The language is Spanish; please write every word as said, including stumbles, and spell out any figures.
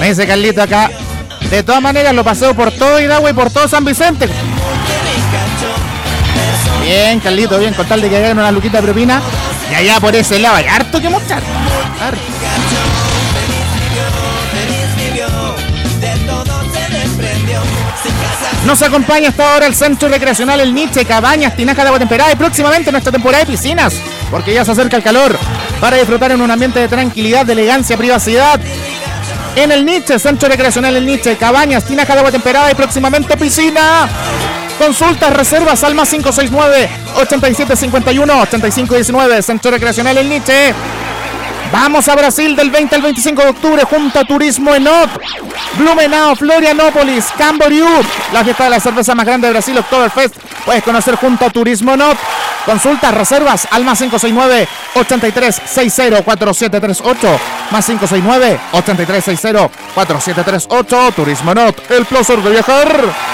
Me dice Carlito acá. De todas maneras lo paseo por todo Iragüe y por todo San Vicente. Bien, Carlito, bien, con tal de que hagan una luquita de propina. Y allá por ese lado hay harto que mostrar. Harto. Nos acompaña hasta ahora el Centro Recreacional El Niche, Cabañas, Tinajas de agua temperada y próximamente nuestra temporada de piscinas, porque ya se acerca el calor, para disfrutar en un ambiente de tranquilidad, de elegancia, privacidad. En El Niche, Centro Recreacional El Niche, Cabañas, Tinajas de agua temperada y próximamente piscina. Consultas, reservas al más cinco seis nueve, ochenta y siete cincuenta y uno, ochenta y cinco diecinueve, Centro Recreacional El Niche. Vamos a Brasil del veinte al veinticinco de octubre junto a Turismo Enot, Blumenau, Florianópolis, Camboriú, la fiesta de la cerveza más grande de Brasil, Oktoberfest. Puedes conocer junto a Turismo Enot. Consultas, reservas al más cinco seis nueve, ochenta y tres sesenta, cuarenta y siete treinta y ocho, más cinco seis nueve, ochenta y tres sesenta, cuarenta y siete treinta y ocho. Turismo Enot, el placer de viajar.